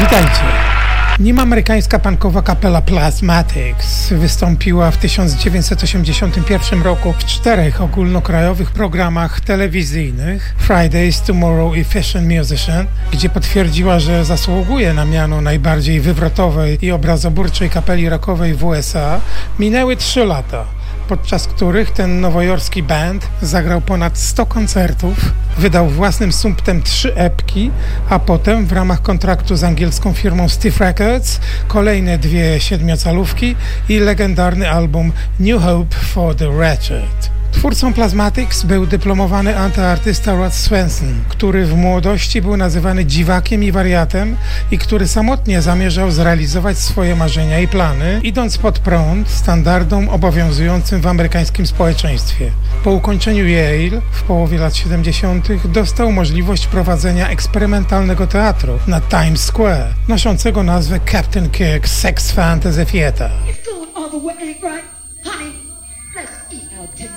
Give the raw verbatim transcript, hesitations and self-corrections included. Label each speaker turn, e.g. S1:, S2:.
S1: Witajcie. Nim amerykańska punkowa kapela Plasmatics wystąpiła w tysiąc dziewięćset osiemdziesiątym pierwszym roku w czterech ogólnokrajowych programach telewizyjnych Fridays, Tomorrow i Fashion Musician, gdzie potwierdziła, że zasługuje na miano najbardziej wywrotowej i obrazoburczej kapeli rockowej w U S A, minęły trzy lata, podczas których ten nowojorski band zagrał ponad sto koncertów, wydał własnym sumptem trzy epki, a potem w ramach kontraktu z angielską firmą Stiff Records kolejne dwie siedmiocalówki i legendarny album New Hope for the Wretched. Twórcą Plasmatics był dyplomowany antyartysta Rod Swenson, który w młodości był nazywany dziwakiem i wariatem i który samotnie zamierzał zrealizować swoje marzenia i plany, idąc pod prąd standardom obowiązującym w amerykańskim społeczeństwie. Po ukończeniu Yale w połowie lat siedemdziesiątych dostał możliwość prowadzenia eksperymentalnego teatru na Times Square, noszącego nazwę Captain Kirk's Sex Fantasy Theatre.